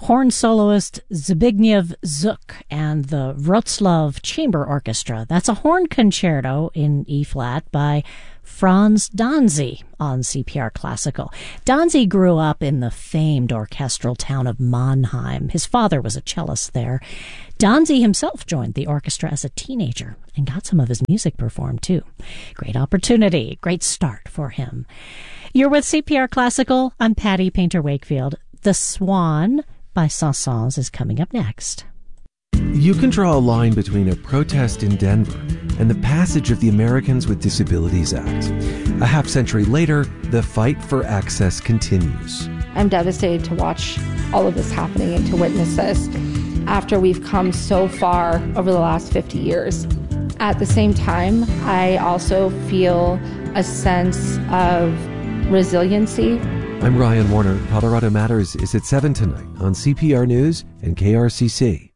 horn soloist Zbigniew Żuk and the Wrocław Chamber Orchestra. That's a horn concerto in E-flat by Franz Danzy on CPR Classical. Danzy grew up in the famed orchestral town of Mannheim. His father was a cellist there. Danzy himself joined the orchestra as a teenager and got some of his music performed too. Great opportunity, great start for him. You're with CPR Classical. I'm Patty Painter Wakefield. The Swan by Saint-Saëns is coming up next. You can draw a line between a protest in Denver and the passage of the Americans with Disabilities Act. A half-century later, the fight for access continues. I'm devastated to watch all of this happening and to witness this after we've come so far over the last 50 years. At the same time, I also feel a sense of resiliency. I'm Ryan Warner. Colorado Matters is at 7 tonight on CPR News and KRCC.